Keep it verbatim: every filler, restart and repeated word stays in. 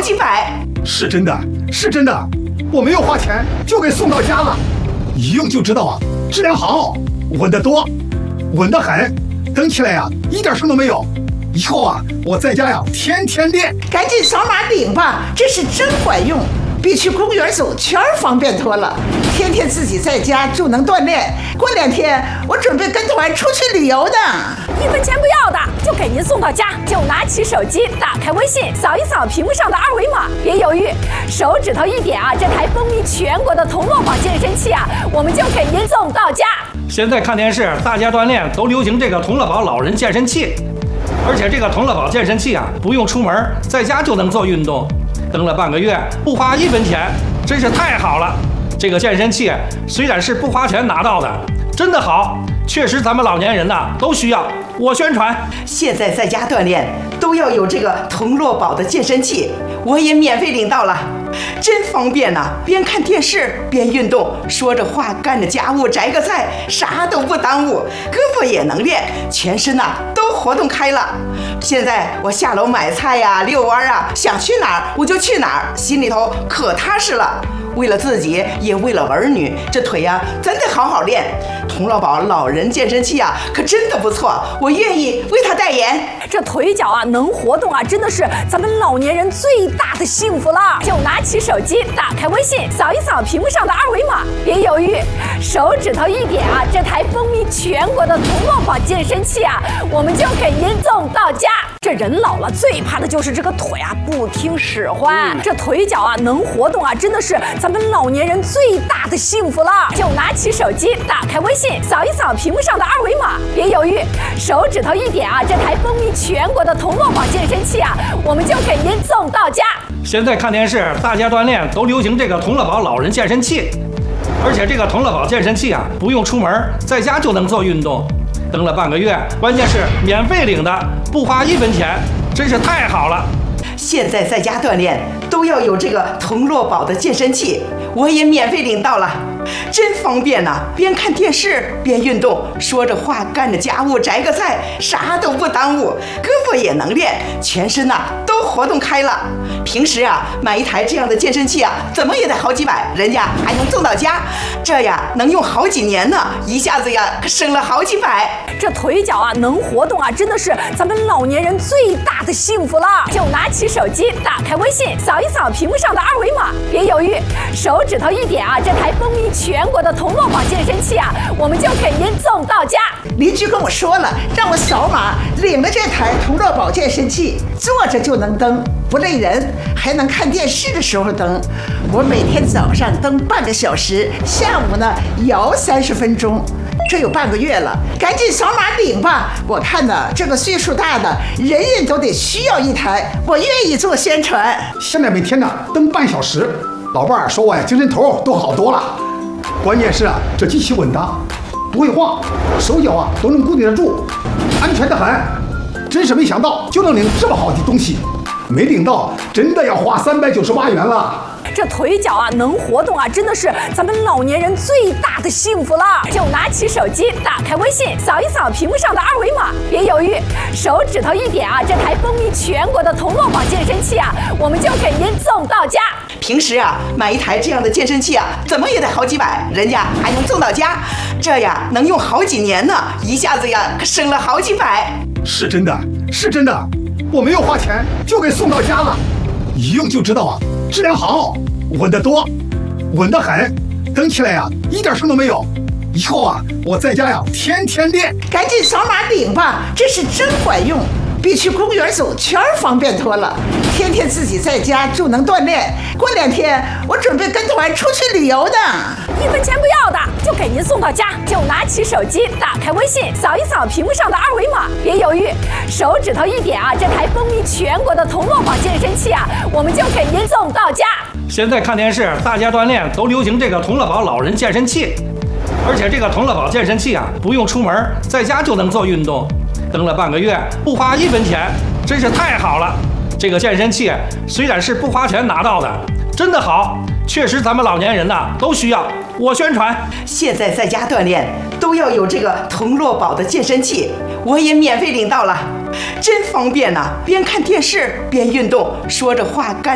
几百。 是真的，是真的，我没有花钱就给送到家了，一用就知道啊，质量好，稳得多，稳得很，蹬起来呀、啊、一点声都没有。以后啊，我在家呀天天练。 赶紧扫码领吧，这是真管用，比去公园走圈方便多了。天天自己在家就能锻炼，过两天我准备跟团出去旅游的。 一分钱不要的，就给您送到家。就拿起手机，打开微信，扫一扫屏幕上的二维码，别犹豫，手指头一点啊，这台风靡全国的童乐宝健身器啊，我们就给您送到家。 现在看电视，大家锻炼都流行这个童乐宝老人健身器，而且这个童乐宝健身器啊，不用出门，在家就能做运动。蹬了半个月，不花一分钱，真是太好了。这个健身器虽然是不花钱拿到的，真的好，确实咱们老年人呐都需要。我宣传， 现在在家锻炼都要有这个童乐宝的健身器，我也免费领到了，真方便呐、啊！边看电视边运动，说着话干着家务，摘个菜，啥都不耽误，胳膊也能练，全身呐、啊、都活动开了。现在我下楼买菜呀、啊、遛弯啊，想去哪儿我就去哪儿，心里头可踏实了。为了自己，也为了儿女，这腿呀、啊、真得好好练。童乐宝老人健身器啊，可真的不错，我愿意为他代言。 这腿脚啊能活动啊，真的是咱们老年人最大的幸福了。就拿起手机，打开微信，扫一扫屏幕上的二维码，别犹豫，手指头一点啊，这台风靡全国的童乐宝健身器啊，我们就给您送到家。这人老了最怕的就是这个腿啊不听使唤，这腿脚啊能活动啊，真的是咱们老年人最大的幸福了。就拿起手机，打开微信，扫一扫屏幕上的二维码，别犹豫，手指头一点啊，这台风靡全国的童乐宝健身器啊，我们就给您送到家。 现在看电视，大家锻炼都流行这个童乐宝老人健身器，而且这个童乐宝健身器啊，不用出门，在家就能做运动。蹬了半个月，关键是免费领的，不花一分钱，真是太好了。 现在在家锻炼都要有这个童乐宝的健身器，我也免费领到了，真方便呐、啊！边看电视边运动，说着话干着家务，摘个菜，啥都不耽误，胳膊也能练，全身呐、啊、都活动开了。平时啊买一台这样的健身器啊，怎么也得好几百，人家还能送到家，这呀能用好几年呢，一下子呀可省了好几百。 这腿脚啊能活动啊，真的是咱们老年人最大的幸福了。就拿起手机，打开微信，扫一扫屏幕上的二维码，别犹豫，手指头一点啊，这台风靡全国的童乐宝健身器啊，我们就给您送到家。 邻居跟我说了，让我扫码领了这台童乐宝健身器，坐着就能蹬，不累人，还能看电视的时候蹬。我每天早上蹬半个小时，下午呢摇三十分钟。这有半个月了，赶紧扫码领吧！我看呢，这个岁数大的人人都得需要一台，我愿意做宣传。 现在每天呢蹬半小时，老伴儿说我呀精神头都好多了。关键是啊，这机器稳当，不会晃，手脚啊都能固定得住，安全得很。真是没想到就能领这么好的东西，没领到真的要花三百九十八元了。 这腿脚啊能活动啊，真的是咱们老年人最大的幸福了。就拿起手机，打开微信，扫一扫屏幕上的二维码，别犹豫，手指头一点啊，这台风靡全国的童乐宝健身器啊，我们就给您送到家。 平时啊买一台这样的健身器啊，怎么也得好几百，人家还能送到家，这呀能用好几年呢，一下子呀可省了好几百。 是真的，是真的，我没有花钱就给送到家了，一用就知道啊，质量好，稳得多，稳得很，蹬起来呀、啊、一点声都没有。以后啊我在家呀天天练。 赶紧扫码领吧，这是真管用，比去公园走圈方便多了。天天自己在家就能锻炼，过两天我准备跟团出去旅游的。 一分钱不要的，就给您送到家。就拿起手机，打开微信，扫一扫屏幕上的二维码，别犹豫，手指头一点啊，这台风靡全国的童乐宝健身器啊，我们就给您送到家。 现在看电视，大家锻炼都流行这个童乐宝老人健身器，而且这个童乐宝健身器啊，不用出门，在家就能做运动。蹬了半个月，不花一分钱，真是太好了。这个健身器虽然是不花钱拿到的，真的好，确实咱们老年人呐都需要。我宣传， 现在在家锻炼都要有这个童乐宝的健身器，我也免费领到了，真方便呐、啊！边看电视边运动，说着话干。